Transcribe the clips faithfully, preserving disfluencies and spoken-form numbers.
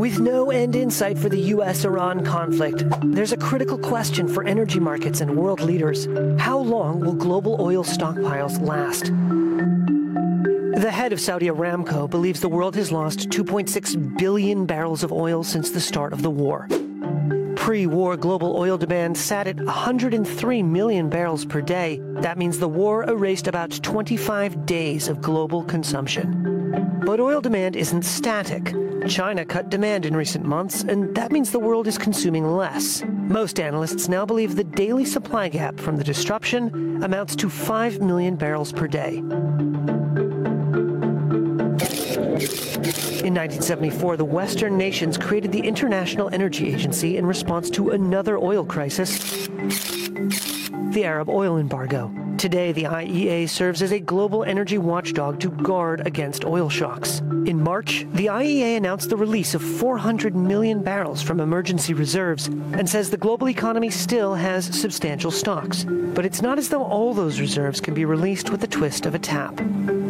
With no end in sight for the U S Iran conflict, there's a critical question for energy markets and world leaders. How long will global oil stockpiles last? The head of Saudi Aramco believes the world has lost two point six billion barrels of oil since the start of the war. Pre-war global oil demand sat at one hundred three million barrels per day. That means the war erased about twenty-five days of global consumption. But oil demand isn't static. China cut demand in recent months, and that means the world is consuming less. Most analysts now believe the daily supply gap from the disruption amounts to five million barrels per day. In nineteen seventy-four, the Western nations created the International Energy Agency in response to another oil crisis, the Arab oil embargo. Today, the I E A serves as a global energy watchdog to guard against oil shocks. In March, the I E A announced the release of four hundred million barrels from emergency reserves and says the global economy still has substantial stocks. But it's not as though all those reserves can be released with the twist of a tap.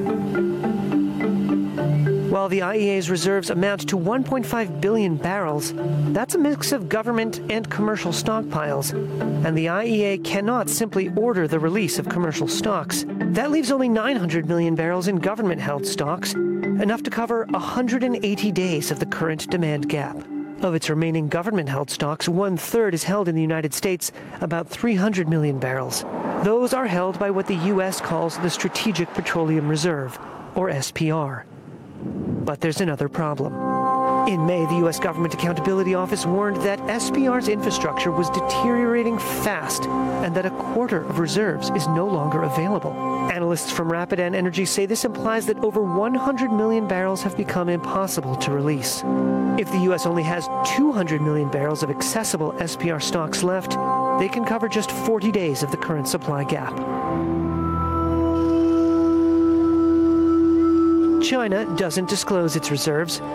While the I E A's reserves amount to one point five billion barrels, that's a mix of government and commercial stockpiles, and the I E A cannot simply order the release of commercial stocks. That leaves only nine hundred million barrels in government-held stocks, enough to cover one hundred eighty days of the current demand gap. Of its remaining government-held stocks, one-third is held in the United States, about three hundred million barrels. Those are held by what the U S calls the Strategic Petroleum Reserve, or S P R. But there's another problem. In May, the U S Government Accountability Office warned that S P R's infrastructure was deteriorating fast and that a quarter of reserves is no longer available. Analysts from Rapidan Energy say this implies that over one hundred million barrels have become impossible to release. If the U S only has two hundred million barrels of accessible S P R stocks left, they can cover just forty days of the current supply gap. China doesn't disclose its reserves,